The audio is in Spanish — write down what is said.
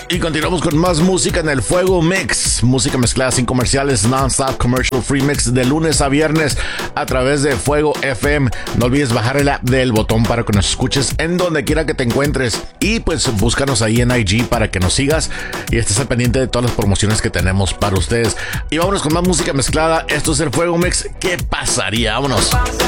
Y continuamos con más música en el Fuego Mix. Música mezclada sin comerciales, non-stop commercial free mix de lunes a viernes a través de Fuego FM. No olvides bajar el app del Botón para que nos escuches en donde quiera que te encuentres. Y pues búscanos ahí en IG para que nos sigas y estés al pendiente de todas las promociones que tenemos para ustedes. Y vámonos con más música mezclada. Esto es el Fuego Mix. ¿Qué pasaría? Vámonos.